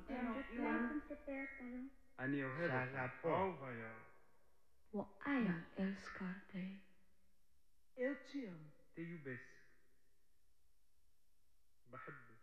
Je t'aime, se perdono. أن يهبك Sarapó. Jag älskar dig. Eu te amo. تيوبسك بحبك